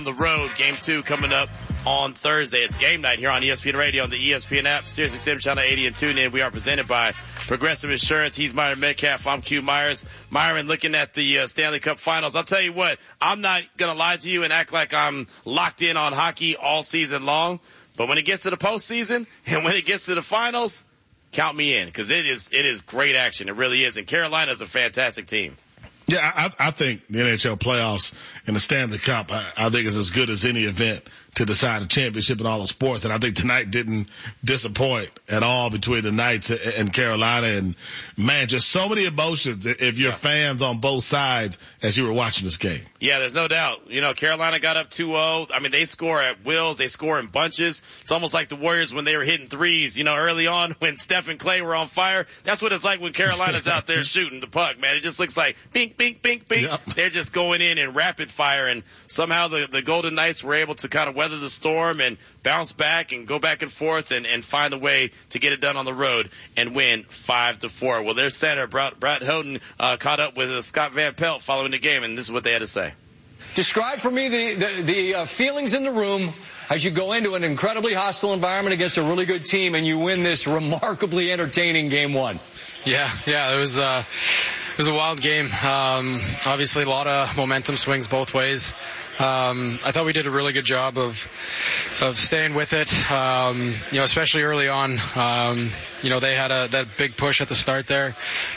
the road. Game 2 coming up on Thursday. It's game night here on ESPN Radio on the ESPN app, Sirius XM Channel 80 and TuneIn. We are presented by Progressive Insurance. He's Myron Metcalf. I'm Q Myers. Myron, looking at the Stanley Cup Finals, I'll tell you what, I'm not going to lie to you and act like I'm locked in on hockey all season long. But when it gets to the postseason and when it gets to the finals, count me in, because it is great action. It really is. And Carolina's a fantastic team. Yeah, I think the NHL playoffs and the Stanley Cup, I think is as good as any event to decide a championship in all the sports. And I think tonight didn't disappoint at all between the Knights and Carolina. And man, just so many emotions if you're fans on both sides as you were watching this game. Yeah, there's no doubt. You know, Carolina got up 2-0. I mean, they score at wills. They score in bunches. It's almost like the Warriors when they were hitting threes, you know, early on when Steph and Clay were on fire. That's what it's like when Carolina's out there shooting the puck, man. It just looks like bink, bink, bink, bink. Yep. They're just going in rapid fire, and somehow the Golden Knights were able to kind of weather the storm and bounce back and go back and forth and find a way to get it done on the road and win 5-4. Well, their center, Brad Houghton, caught up with Scott Van Pelt following the game, and this is what they had to say. Describe for me the feelings in the room as you go into an incredibly hostile environment against a really good team and you win this remarkably entertaining game 1. Yeah, it was a wild game. Obviously a lot of momentum swings both ways. I thought we did a really good job of staying with it, especially early on. They had that big push at the start there.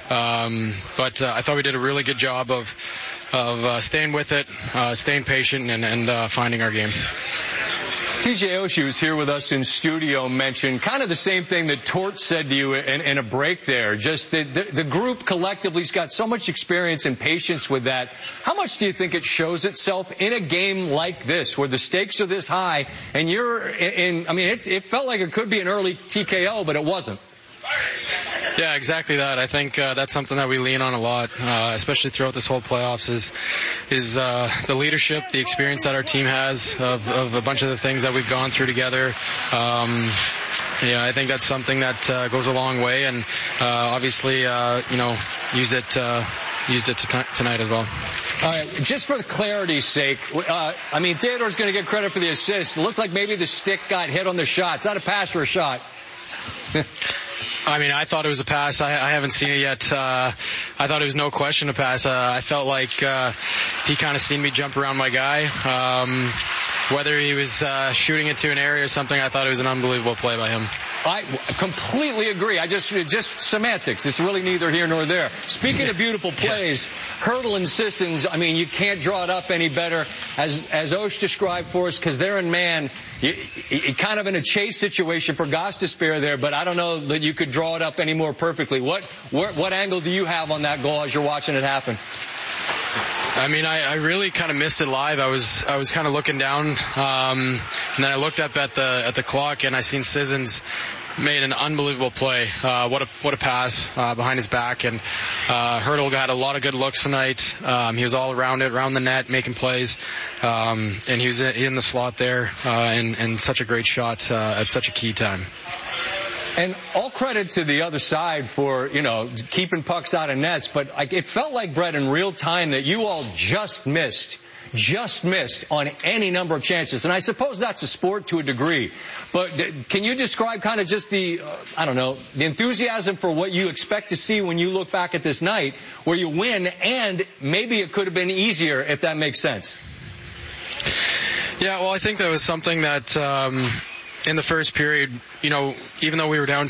But I thought we did a really good job of staying with it, staying patient and finding our game. TJ Oshie, who's here with us in studio, mentioned kind of the same thing that Tort said to you in a break there. Just the group collectively's got so much experience and patience with that. How much do you think it shows itself in a game like this, where the stakes are this high, and it felt like it could be an early TKO, but it wasn't. Yeah, exactly that. I think that's something that we lean on a lot, especially throughout this whole playoffs, is the leadership, the experience that our team has of a bunch of the things that we've gone through together. I think that's something that goes a long way, and obviously, used it tonight as well. All right, just for clarity's sake, Theodore's going to get credit for the assist. It looked like maybe the stick got hit on the shot. It's not a pass or a shot. I thought it was a pass. I haven't seen it yet. I thought it was no question a pass. I felt like he kind of seen me jump around my guy. Whether he was shooting it to an area or something, I thought it was an unbelievable play by him. I completely agree. Just semantics. It's really neither here nor there. Speaking of beautiful plays, Hertl and Sissons, you can't draw it up any better, as Osh described for us, because they're in man. You kind of in a chase situation for Gostisbehere there, but I don't know that you could draw it up any more perfectly. What angle do you have on that goal as you're watching it happen? I really kind of missed it live. I was kind of looking down, and then I looked up at the clock, and I seen Sissons made an unbelievable play. What a pass behind his back, and Hertl got a lot of good looks tonight. He was all around the net, making plays, and he was in the slot there, and such a great shot at such a key time. And all credit to the other side for, keeping pucks out of nets, but it felt like, Brett, in real time that you all just missed on any number of chances. And I suppose that's a sport to a degree. But can you describe kind of just the enthusiasm for what you expect to see when you look back at this night where you win, and maybe it could have been easier, if that makes sense? Yeah, well, I think that was something that in the first period, even though we were down